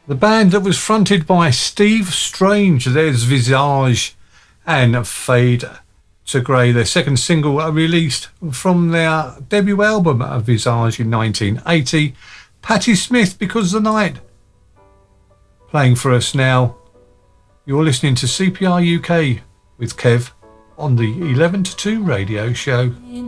The band that was fronted by Steve Strange, there's Visage and Fade to Grey, their second single released from their debut album Visage in 1980. Patti Smith, Because the Night, playing for us now. You're listening to CPR UK with Kev on the 11 to 2 radio show.